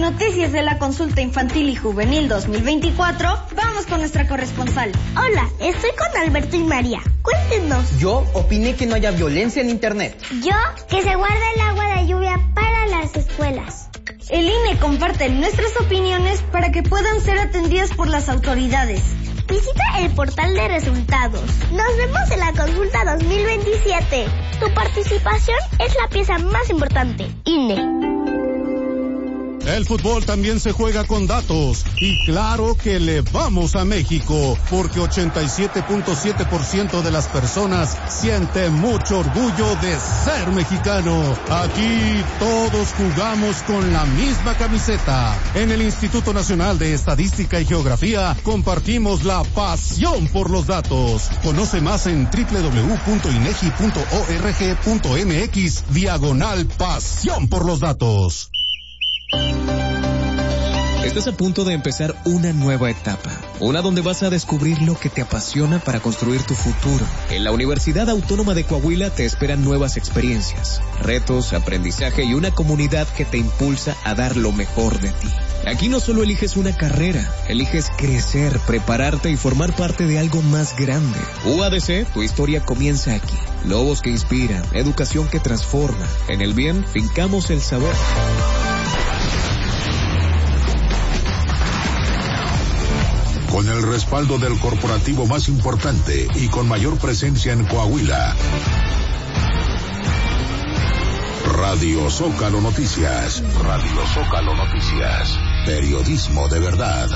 noticias de la consulta infantil y juvenil 2024, vamos con nuestra corresponsal. Hola, estoy con Alberto y María. Cuéntenos. Yo opiné que no haya violencia en internet. Yo, que se guarde el agua de lluvia para las escuelas. El INE comparte nuestras opiniones para que puedan ser atendidas por las autoridades. Visita el portal de resultados. Nos vemos en la consulta 2027. Tu participación es la pieza más importante. INE. El fútbol también se juega con datos y claro que le vamos a México porque 87.7% de las personas siente mucho orgullo de ser mexicano. Aquí todos jugamos con la misma camiseta. En el Instituto Nacional de Estadística y Geografía compartimos la pasión por los datos. Conoce más en www.inegi.org.mx/pasión por los datos. Estás a punto de empezar una nueva etapa, una donde vas a descubrir lo que te apasiona para construir tu futuro. En la Universidad Autónoma de Coahuila te esperan nuevas experiencias, retos, aprendizaje y una comunidad que te impulsa a dar lo mejor de ti. Aquí no solo eliges una carrera, eliges crecer, prepararte y formar parte de algo más grande. UADC, tu historia comienza aquí. Lobos que inspiran, educación que transforma. En el bien, fincamos el saber. Con el respaldo del corporativo más importante y con mayor presencia en Coahuila. Radio Zócalo Noticias. Radio Zócalo Noticias. Periodismo de verdad.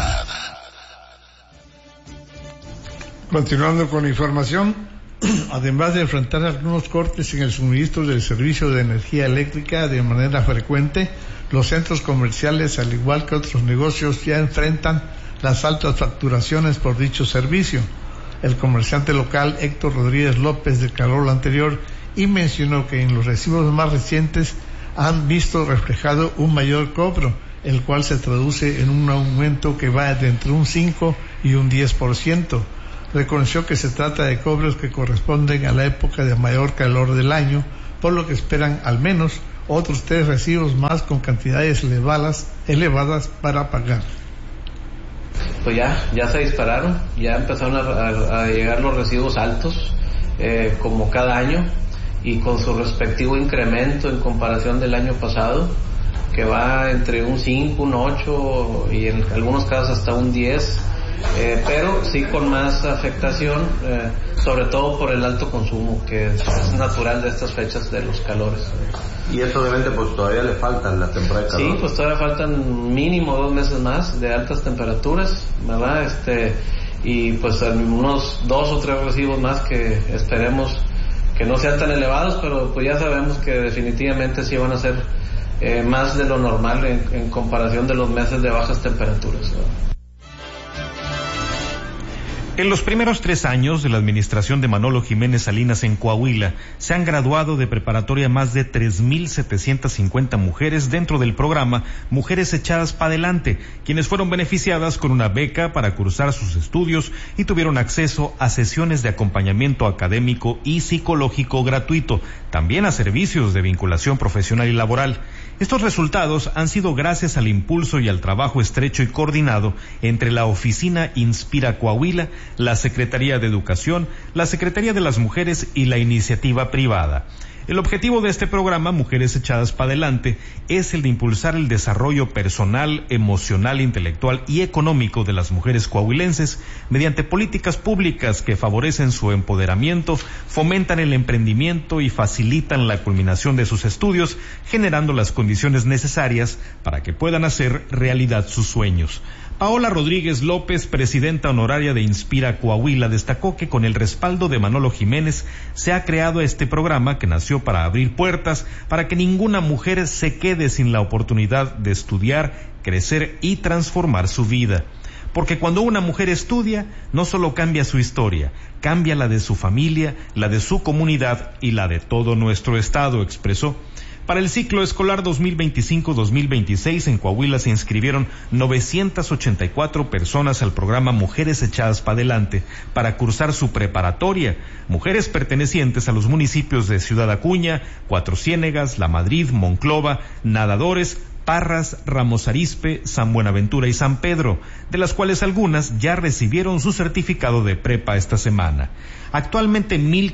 Continuando con la información, además de enfrentar algunos cortes en el suministro del servicio de energía eléctrica de manera frecuente, los centros comerciales, al igual que otros negocios, ya enfrentan las altas facturaciones por dicho servicio. El comerciante local Héctor Rodríguez López declaró lo anterior y mencionó que en los recibos más recientes han visto reflejado un mayor cobro, el cual se traduce en un aumento que va de entre un 5 y un 10%. Reconoció que se trata de cobros que corresponden a la época de mayor calor del año, por lo que esperan al menos otros 3 recibos más con cantidades elevadas para pagar. Pues ya se dispararon, ya empezaron a llegar los recibos altos, como cada año, y con su respectivo incremento en comparación del año pasado, que va entre un 5, un 8 y en algunos casos hasta un 10, pero sí con más afectación, sobre todo por el alto consumo que es natural de estas fechas de los calores. Y eso obviamente pues todavía le faltan las temporadas de calor. Sí, pues todavía faltan mínimo 2 meses más de altas temperaturas, ¿verdad? Y pues unos 2 o 3 recibos más que esperemos que no sean tan elevados, pero pues ya sabemos que definitivamente sí van a ser más de lo normal en comparación de los meses de bajas temperaturas, ¿verdad? En los primeros 3 años de la administración de Manolo Jiménez Salinas en Coahuila, se han graduado de preparatoria más de 3,750 mujeres dentro del programa Mujeres Echadas para Adelante, quienes fueron beneficiadas con una beca para cursar sus estudios y tuvieron acceso a sesiones de acompañamiento académico y psicológico gratuito, también a servicios de vinculación profesional y laboral. Estos resultados han sido gracias al impulso y al trabajo estrecho y coordinado entre la Oficina Inspira Coahuila, la Secretaría de Educación, la Secretaría de las Mujeres y la iniciativa privada. El objetivo de este programa, Mujeres Echadas para Adelante, es el de impulsar el desarrollo personal, emocional, intelectual y económico de las mujeres coahuilenses mediante políticas públicas que favorecen su empoderamiento, fomentan el emprendimiento y facilitan la culminación de sus estudios, generando las condiciones necesarias para que puedan hacer realidad sus sueños. Paola Rodríguez López, presidenta honoraria de Inspira Coahuila, destacó que con el respaldo de Manolo Jiménez se ha creado este programa que nació para abrir puertas para que ninguna mujer se quede sin la oportunidad de estudiar, crecer y transformar su vida. Porque cuando una mujer estudia, no solo cambia su historia, cambia la de su familia, la de su comunidad y la de todo nuestro estado, expresó. Para el ciclo escolar 2025-2026 en Coahuila se inscribieron 984 personas al programa Mujeres Echadas para Adelante para cursar su preparatoria, mujeres pertenecientes a los municipios de Ciudad Acuña, Cuatro Ciénegas, La Madrid, Monclova, Nadadores, Parras, Ramos Arizpe, San Buenaventura y San Pedro, de las cuales algunas ya recibieron su certificado de prepa esta semana. Actualmente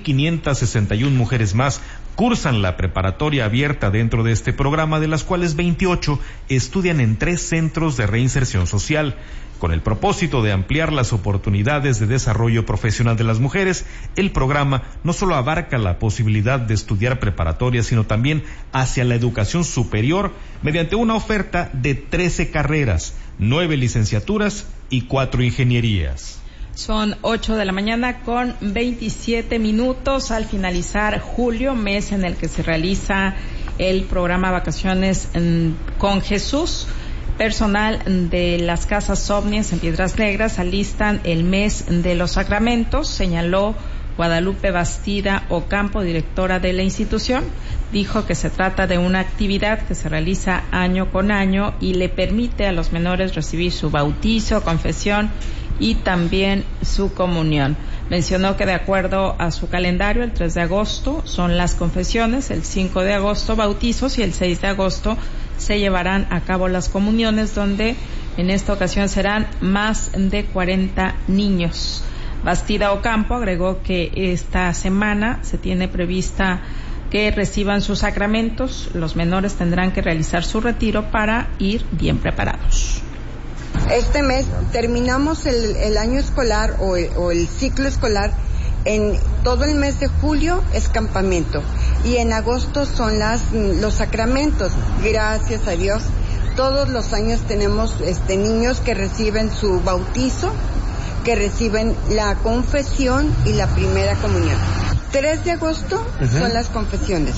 1,561 mujeres más cursan la preparatoria abierta dentro de este programa, de las cuales 28 estudian en 3 centros de reinserción social. Con el propósito de ampliar las oportunidades de desarrollo profesional de las mujeres, el programa no solo abarca la posibilidad de estudiar preparatoria, sino también hacia la educación superior mediante una oferta de 13 carreras, 9 licenciaturas y 4 ingenierías. Son 8 de la mañana con 27 minutos al finalizar julio, mes en el que se realiza el programa Vacaciones con Jesús. Personal de las casas ovnis en Piedras Negras alistan el mes de los sacramentos, señaló Guadalupe Bastida Ocampo, directora de la institución. Dijo que se trata de una actividad que se realiza año con año y le permite a los menores recibir su bautizo, confesión y también su comunión. Mencionó que de acuerdo a su calendario, el 3 de agosto son las confesiones, el 5 de agosto bautizos y el 6 de agosto se llevarán a cabo las comuniones, donde en esta ocasión serán más de 40 niños. Bastida Ocampo agregó que esta semana se tiene prevista que reciban sus sacramentos. Los menores tendrán que realizar su retiro para ir bien preparados. Este mes terminamos el año escolar o el ciclo escolar. En todo el mes de julio es campamento y en agosto son los sacramentos. Gracias a Dios, todos los años tenemos niños que reciben su bautizo, que reciben la confesión y la primera comunión. 3 de agosto son las confesiones,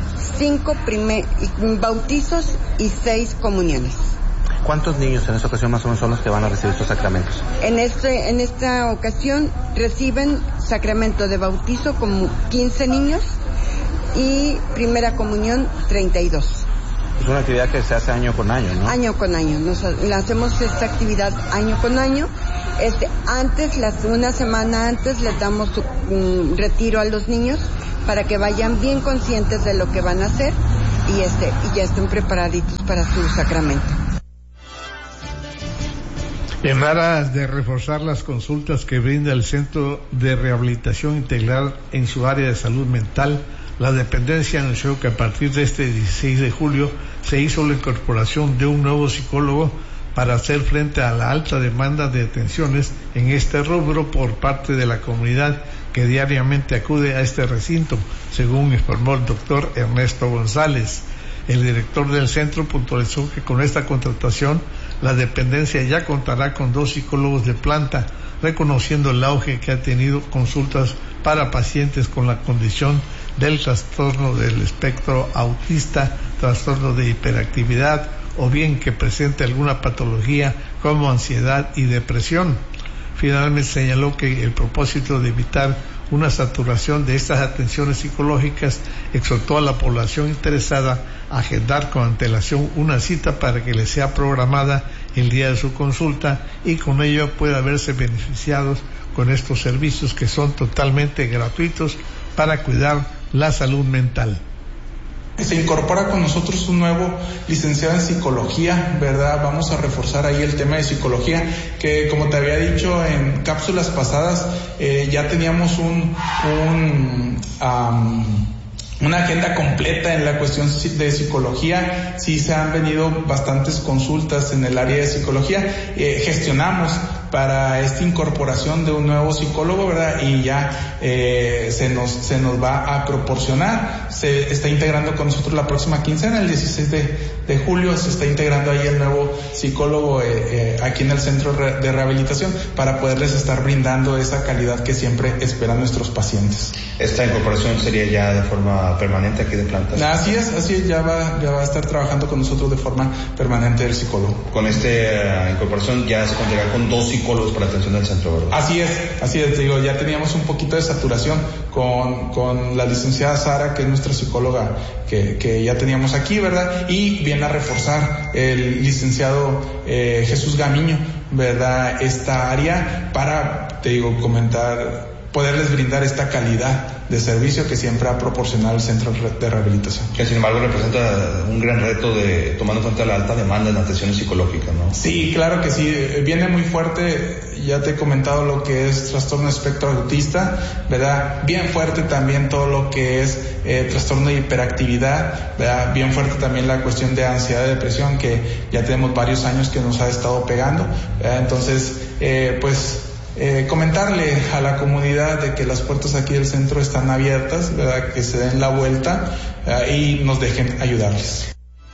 5 bautizos y 6 comuniones. ¿Cuántos niños en esta ocasión más o menos son los que van a recibir estos sacramentos? En esta ocasión reciben sacramento de bautizo como 15 niños y primera comunión 32. Es una actividad que se hace año con año, ¿no? Año con año. Hacemos esta actividad año con año. Una semana antes les damos un retiro a los niños para que vayan bien conscientes de lo que van a hacer y ya estén preparaditos para su sacramento. En aras de reforzar las consultas que brinda el Centro de Rehabilitación Integral en su área de salud mental, la dependencia anunció que a partir de este 16 de julio se hizo la incorporación de un nuevo psicólogo para hacer frente a la alta demanda de atenciones en este rubro por parte de la comunidad que diariamente acude a este recinto, según informó el doctor Ernesto González. El director del centro puntualizó que con esta contratación la dependencia ya contará con 2 psicólogos de planta, reconociendo el auge que ha tenido consultas para pacientes con la condición del trastorno del espectro autista, trastorno de hiperactividad o bien que presente alguna patología como ansiedad y depresión. Finalmente señaló que el propósito de evitar una saturación de estas atenciones psicológicas, exhortó a la población interesada a agendar con antelación una cita para que les sea programada el día de su consulta y con ello pueda verse beneficiados con estos servicios que son totalmente gratuitos para cuidar la salud mental. Se incorpora con nosotros un nuevo licenciado en psicología, ¿verdad? Vamos a reforzar ahí el tema de psicología, que como te había dicho en cápsulas pasadas, ya teníamos una agenda completa en la cuestión de psicología. Sí se han venido bastantes consultas en el área de psicología. Gestionamos para esta incorporación de un nuevo psicólogo, ¿verdad? Y ya se nos va a proporcionar. Se está integrando con nosotros la próxima quincena, el 16 de julio, se está integrando ahí el nuevo psicólogo aquí en el centro de rehabilitación para poderles estar brindando esa calidad que siempre esperan nuestros pacientes. ¿Esta incorporación sería ya de forma permanente aquí de planta? Así es, ya va a estar trabajando con nosotros de forma permanente el psicólogo. Con esta incorporación ya se contará con 2 psicólogos para atención del centro, ¿verdad? Así es, digo, ya teníamos un poquito de saturación con la licenciada Sara, que es nuestra psicóloga que ya teníamos aquí, ¿verdad? Y viene a reforzar el licenciado Jesús Gamiño, ¿verdad? Esta área para, te digo, comentar poderles brindar esta calidad de servicio que siempre ha proporcionado el centro de rehabilitación. Que sin embargo representa un gran reto tomando en cuenta la alta demanda en atención psicológica, ¿no? Sí, claro que sí, viene muy fuerte, ya te he comentado lo que es trastorno espectro autista, ¿verdad? Bien fuerte también todo lo que es trastorno de hiperactividad, ¿verdad? Bien fuerte también la cuestión de ansiedad y depresión, que ya tenemos varios años que nos ha estado pegando, ¿verdad? Entonces, comentarle a la comunidad de que las puertas aquí del centro están abiertas, ¿verdad? Que se den la vuelta y nos dejen ayudarles.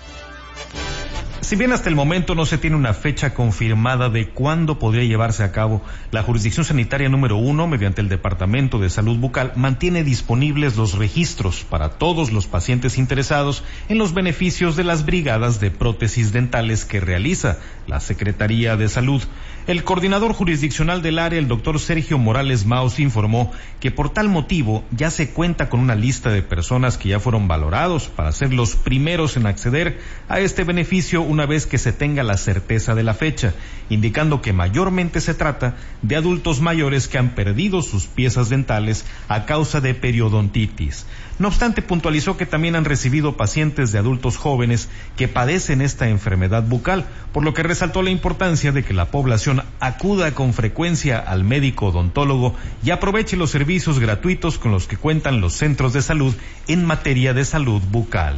Si bien hasta el momento no se tiene una fecha confirmada de cuándo podría llevarse a cabo, la Jurisdicción Sanitaria número 1, mediante el Departamento de Salud Bucal, mantiene disponibles los registros para todos los pacientes interesados en los beneficios de las brigadas de prótesis dentales que realiza la Secretaría de Salud. El coordinador jurisdiccional del área, el doctor Sergio Morales Maus, informó que por tal motivo ya se cuenta con una lista de personas que ya fueron valorados para ser los primeros en acceder a este beneficio una vez que se tenga la certeza de la fecha, indicando que mayormente se trata de adultos mayores que han perdido sus piezas dentales a causa de periodontitis. No obstante, puntualizó que también han recibido pacientes de adultos jóvenes que padecen esta enfermedad bucal, por lo que resaltó la importancia de que la población acuda con frecuencia al médico odontólogo y aproveche los servicios gratuitos con los que cuentan los centros de salud en materia de salud bucal.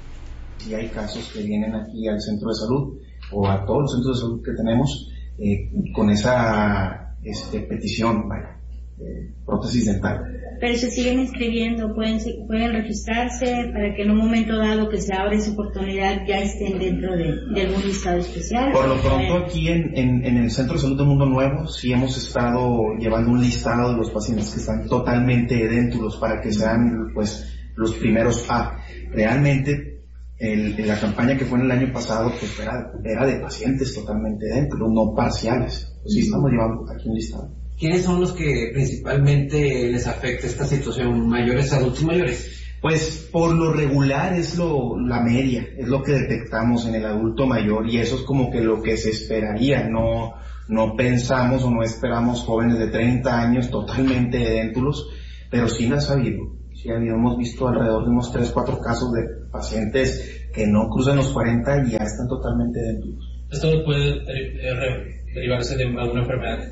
Si hay casos que vienen aquí al centro de salud o a todos los centros de salud que tenemos con esa petición, prótesis dental. Pero se siguen inscribiendo, pueden registrarse para que en un momento dado que se abra esa oportunidad ya estén dentro de algún listado especial. Por lo pronto aquí en el Centro de Salud de Mundo Nuevo sí hemos estado llevando un listado de los pacientes que están totalmente edéntulos para que sean pues los primeros a. Realmente la campaña que fue en el año pasado pues era de pacientes totalmente edéntulos, no parciales. Pues sí estamos llevando aquí un listado. ¿Quiénes son los que principalmente les afecta esta situación? ¿Mayores, adultos mayores? Pues por lo regular es la media, es lo que detectamos en el adulto mayor y eso es como que lo que se esperaría, no pensamos o no esperamos jóvenes de 30 años totalmente edéntulos, pero sí las ha habido. Sí hemos visto alrededor de unos 3-4 casos de pacientes que no cruzan los 40 y ya están totalmente edéntulos. ¿Esto puede derivarse de alguna enfermedad?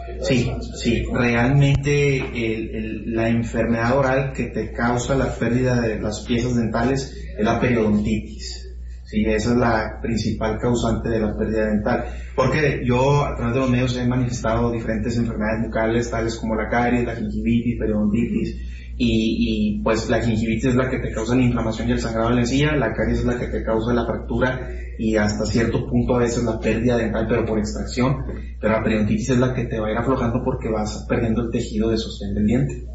Sí, realmente la enfermedad oral que te causa la pérdida de las piezas dentales es la periodontitis. Sí, esa es la principal causante de la pérdida dental. Porque yo a través de los medios he manifestado diferentes enfermedades bucales tales como la caries, la gingivitis, periodontitis. Y pues la gingivitis es la que te causa la inflamación y el sangrado de la encía, la caries es la que te causa la fractura y hasta cierto punto a veces la pérdida dental pero por extracción, pero la periodontitis es la que te va a ir aflojando porque vas perdiendo el tejido de sostén del diente.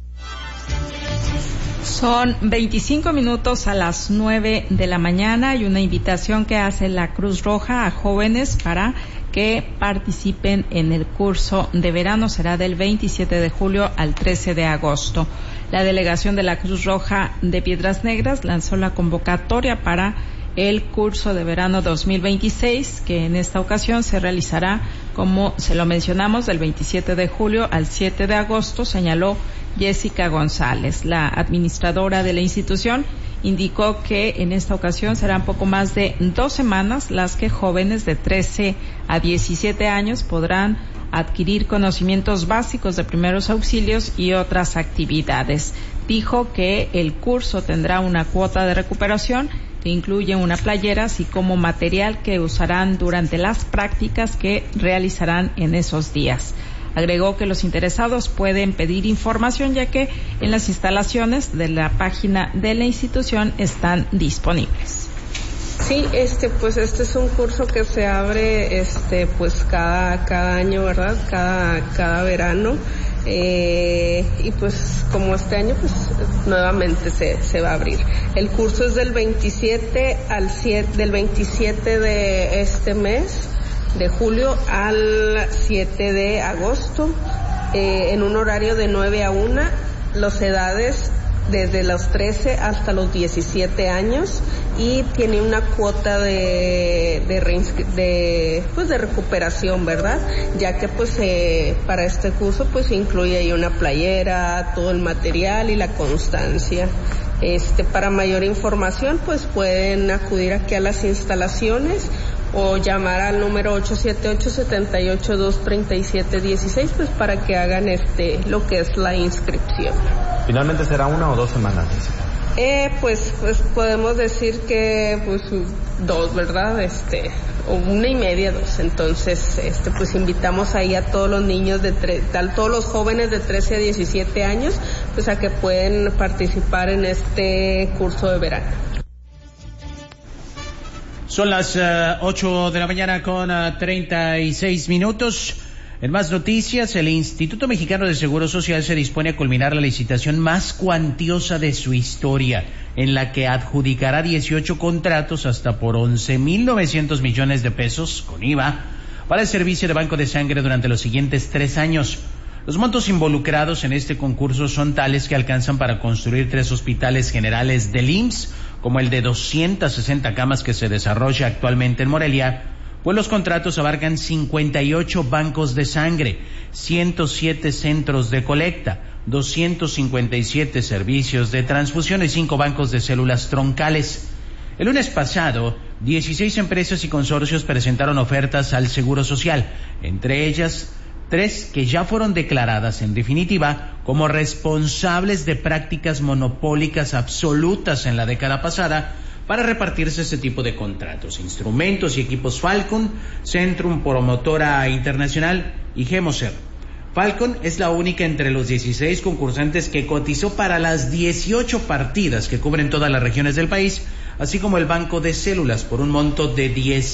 Son 25 minutos a las 9 de la mañana y una invitación que hace la Cruz Roja a jóvenes para que participen en el curso de verano. Será del 27 de julio al 13 de agosto. La delegación de la Cruz Roja de Piedras Negras lanzó la convocatoria para el curso de verano 2026, que en esta ocasión se realizará, como se lo mencionamos, del 27 de julio al 7 de agosto, señaló Jessica González. La administradora de la institución indicó que en esta ocasión serán poco más de 2 semanas las que jóvenes de 13 a 17 años podrán adquirir conocimientos básicos de primeros auxilios y otras actividades. Dijo que el curso tendrá una cuota de recuperación que incluye una playera, así como material que usarán durante las prácticas que realizarán en esos días. Agregó que los interesados pueden pedir información ya que en las instalaciones de la página de la institución están disponibles. Sí, pues este es un curso que se abre pues cada año, ¿verdad? Cada verano. Y pues como este año pues nuevamente se va a abrir. El curso es del 27 de este mes de julio al 7 de agosto, en un horario de 9 a 1. Las edades desde los 13 hasta los 17 años y tiene una cuota de recuperación, ¿verdad? Ya que pues para este curso pues incluye ahí una playera, todo el material y la constancia. Para mayor información pues pueden acudir aquí a las instalaciones o llamar al número 878-782-3716 pues para que hagan lo que es la inscripción. ¿Finalmente será 1 o 2 semanas? Pues podemos decir que pues 2, ¿verdad? O 1 y media, 2. Entonces, pues invitamos ahí a todos los niños todos los jóvenes de 13 a 17 años, pues a que pueden participar en este curso de verano. Son las 8 de la mañana con 36 minutos. En más noticias, el Instituto Mexicano de Seguro Social se dispone a culminar la licitación más cuantiosa de su historia, en la que adjudicará 18 contratos hasta por 11.900 millones de pesos, con IVA, para el servicio de banco de sangre durante los siguientes 3 años. Los montos involucrados en este concurso son tales que alcanzan para construir 3 hospitales generales del IMSS, como el de 260 camas que se desarrolla actualmente en Morelia, pues los contratos abarcan 58 bancos de sangre, 107 centros de colecta, 257 servicios de transfusión y 5 bancos de células troncales. El lunes pasado, 16 empresas y consorcios presentaron ofertas al Seguro Social, entre ellas 3 que ya fueron declaradas en definitiva como responsables de prácticas monopólicas absolutas en la década pasada, para repartirse este tipo de contratos: Instrumentos y Equipos Falcon, Centrum Promotora Internacional y Gemoser. Falcon es la única entre los 16 concursantes que cotizó para las 18 partidas que cubren todas las regiones del país, así como el Banco de Células por un monto de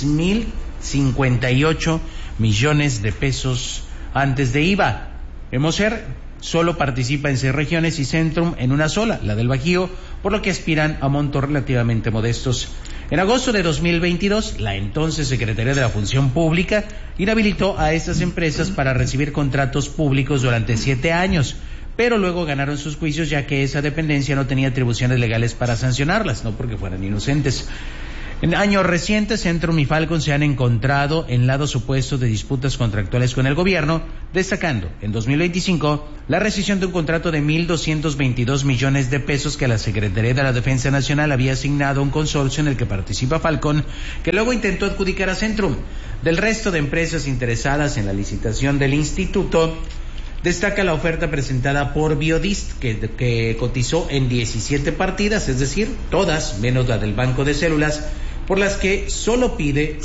10.058 millones de pesos antes de IVA. Gemoser solo participa en 6 regiones y Centrum en una sola, la del Bajío, por lo que aspiran a montos relativamente modestos. En agosto de 2022, la entonces Secretaría de la Función Pública inhabilitó a estas empresas para recibir contratos públicos durante 7 años, pero luego ganaron sus juicios ya que esa dependencia no tenía atribuciones legales para sancionarlas, no porque fueran inocentes. En años recientes, Centrum y Falcon se han encontrado en lados opuestos de disputas contractuales con el gobierno, destacando en 2025 la rescisión de un contrato de 1.222 millones de pesos que la Secretaría de la Defensa Nacional había asignado a un consorcio en el que participa Falcon, que luego intentó adjudicar a Centrum. Del resto de empresas interesadas en la licitación del instituto, destaca la oferta presentada por Biodist, que cotizó en 17 partidas, es decir, todas menos la del Banco de Células, por las que solo pide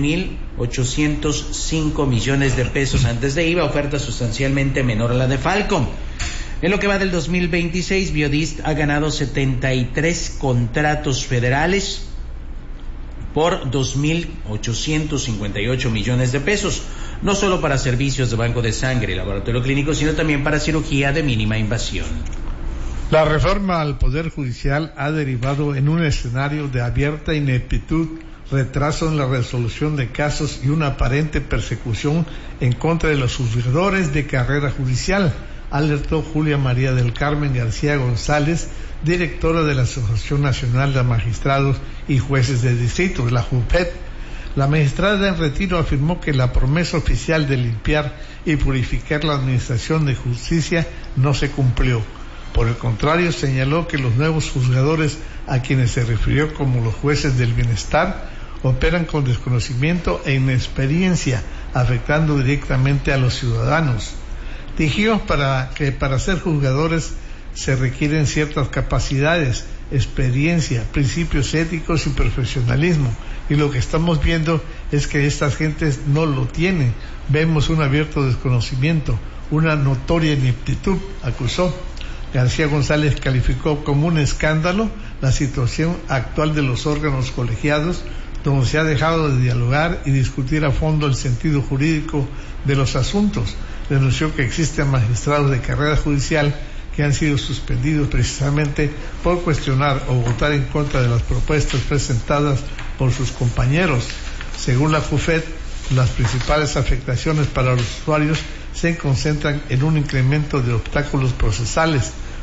7.805 millones de pesos antes de IVA, oferta sustancialmente menor a la de Falcon. En lo que va del 2026, Biodist ha ganado 73 contratos federales por 2.858 millones de pesos, no solo para servicios de banco de sangre y laboratorio clínico, sino también para cirugía de mínima invasión. La reforma al Poder Judicial ha derivado en un escenario de abierta ineptitud, retraso en la resolución de casos y una aparente persecución en contra de los juzgadores de carrera judicial, alertó Julia María del Carmen García González, directora de la Asociación Nacional de Magistrados y Jueces de Distrito, la JUPET. La magistrada en retiro afirmó que la promesa oficial de limpiar y purificar la administración de justicia no se cumplió. Por el contrario, señaló que los nuevos juzgadores, a quienes se refirió como los jueces del bienestar, operan con desconocimiento e inexperiencia, afectando directamente a los ciudadanos. Dijo que para ser juzgadores se requieren ciertas capacidades, experiencia, principios éticos y profesionalismo, y lo que estamos viendo es que estas gentes no lo tienen. Vemos un abierto desconocimiento, una notoria ineptitud, acusó. García González calificó como un escándalo la situación actual de los órganos colegiados, donde se ha dejado de dialogar y discutir a fondo el sentido jurídico de los asuntos. Denunció que existen magistrados de carrera judicial que han sido suspendidos precisamente por cuestionar o votar en contra de las propuestas presentadas por sus compañeros. Según la JUFET, las principales afectaciones para los usuarios se concentran en un incremento de obstáculos procesales,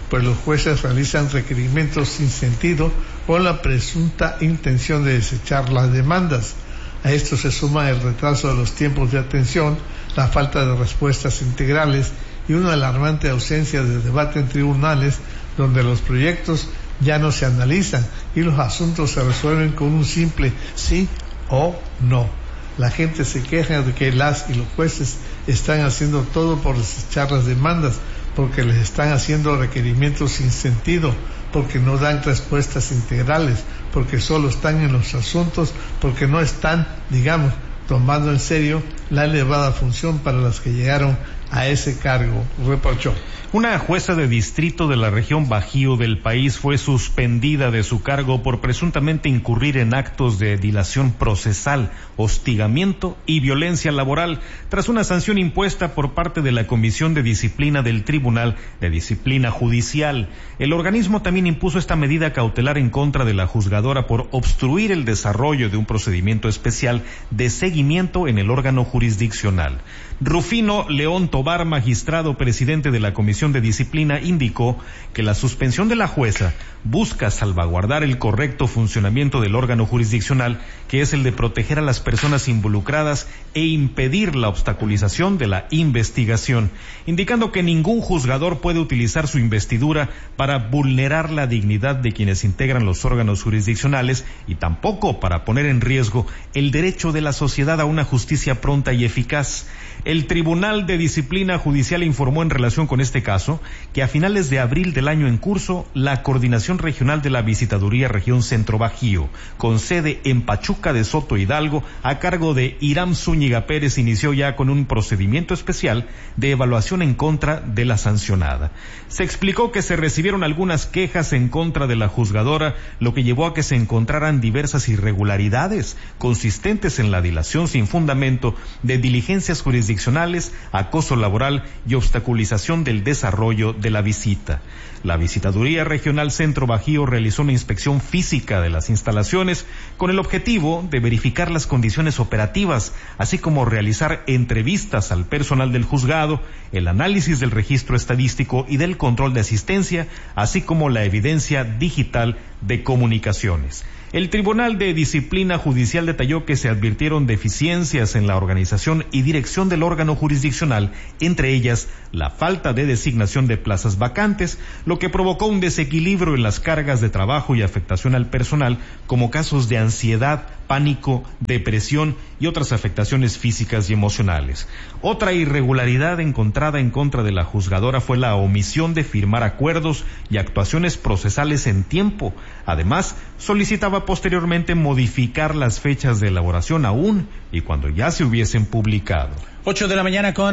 pues los jueces realizan requerimientos sin sentido con la presunta intención de desechar las demandas. A esto se suma el retraso de los tiempos de atención, la falta de respuestas integrales y una alarmante ausencia de debate en tribunales, donde los proyectos ya no se analizan y los asuntos se resuelven con un simple sí o no. La gente se queja de que las y los jueces están haciendo todo por desechar las demandas, porque les están haciendo requerimientos sin sentido, porque no dan respuestas integrales, porque solo están en los asuntos, porque no están, digamos, tomando en serio la elevada función para las que llegaron a ese cargo, reprochó. Una jueza de distrito de la región Bajío del país fue suspendida de su cargo por presuntamente incurrir en actos de dilación procesal, hostigamiento y violencia laboral, tras una sanción impuesta por parte de la Comisión de Disciplina del Tribunal de Disciplina Judicial. El organismo también impuso esta medida cautelar en contra de la juzgadora por obstruir el desarrollo de un procedimiento especial de seguimiento en el órgano jurisdiccional. Rufino León Tobar, magistrado presidente de la Comisión de Disciplina, indicó que la suspensión de la jueza busca salvaguardar el correcto funcionamiento del órgano jurisdiccional, que es el de proteger a las personas involucradas e impedir la obstaculización de la investigación, indicando que ningún juzgador puede utilizar su investidura para vulnerar la dignidad de quienes integran los órganos jurisdiccionales y tampoco para poner en riesgo el derecho de la sociedad a una justicia pronta y eficaz. El Tribunal de Disciplina Judicial informó en relación con este caso que a finales de abril del año en curso, la Coordinación Regional de la Visitaduría Región Centro Bajío, con sede en Pachuca de Soto Hidalgo, a cargo de Iram Zúñiga Pérez, inició ya con un procedimiento especial de evaluación en contra de la sancionada. Se explicó que se recibieron algunas quejas en contra de la juzgadora, lo que llevó a que se encontraran diversas irregularidades consistentes en la dilación sin fundamento de diligencias jurisdiccionales, acoso laboral y obstaculización del desarrollo de la visita. La Visitaduría Regional Centro Bajío realizó una inspección física de las instalaciones con el objetivo de verificar las condiciones operativas, así como realizar entrevistas al personal del juzgado, el análisis del registro estadístico y del control de asistencia, así como la evidencia digital de comunicaciones. El Tribunal de Disciplina Judicial detalló que se advirtieron deficiencias en la organización y dirección del órgano jurisdiccional, entre ellas la falta de designación de plazas vacantes, lo que provocó un desequilibrio en las cargas de trabajo y afectación al personal, como casos de ansiedad, pánico, depresión y otras afectaciones físicas y emocionales. Otra irregularidad encontrada en contra de la juzgadora fue la omisión de firmar acuerdos y actuaciones procesales en tiempo. Además, solicitaba posteriormente modificar las fechas de elaboración aún y cuando ya se hubiesen publicado. 8 de la mañana con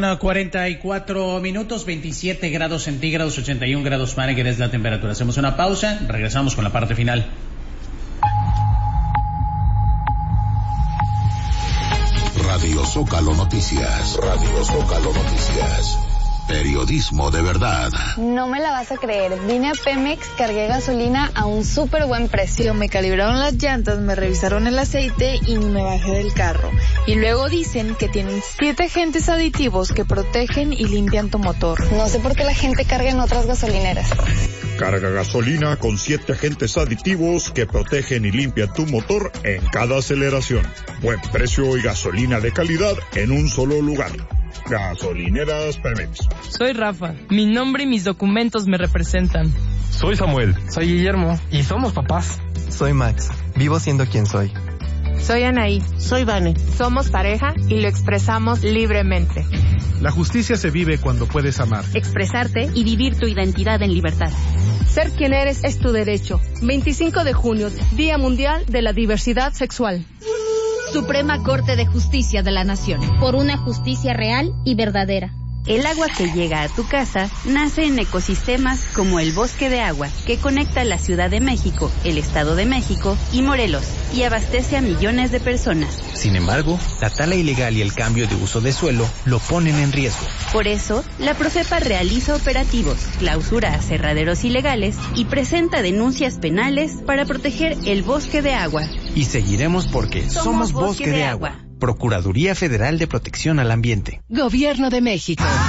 44 minutos, 27 grados centígrados, 81 grados Fahrenheit es la temperatura. Hacemos una pausa, regresamos con la parte final. Radio Zócalo Noticias. Radio Zócalo Noticias. Periodismo de verdad. No me la vas a creer. Vine a Pemex, cargué gasolina a un súper buen precio. Me calibraron las llantas, me revisaron el aceite y me bajé del carro. Y luego dicen que tienen 7 agentes aditivos que protegen y limpian tu motor. No sé por qué la gente carga en otras gasolineras. Carga gasolina con 7 agentes aditivos que protegen y limpian tu motor en cada aceleración. Buen precio y gasolina de calidad en un solo lugar. Gasolineras Pemex. Soy Rafa. Mi nombre y mis documentos me representan. Soy Samuel. Soy Guillermo. Y somos papás. Soy Max. Vivo siendo quien soy. Soy Anaí. Soy Vane. Somos pareja y lo expresamos libremente. La justicia se vive cuando puedes amar, expresarte y vivir tu identidad en libertad. Ser quien eres es tu derecho. 25 de junio, Día Mundial de la Diversidad Sexual. Suprema Corte de Justicia de la Nación. Por una justicia real y verdadera. El agua que llega a tu casa nace en ecosistemas como el Bosque de Agua, que conecta la Ciudad de México, el Estado de México y Morelos, y abastece a millones de personas. Sin embargo, la tala ilegal y el cambio de uso de suelo lo ponen en riesgo. Por eso, la Profepa realiza operativos, clausura aserraderos ilegales y presenta denuncias penales para proteger el Bosque de Agua. Y seguiremos porque somos Bosque de Agua. Procuraduría Federal de Protección al Ambiente. Gobierno de México.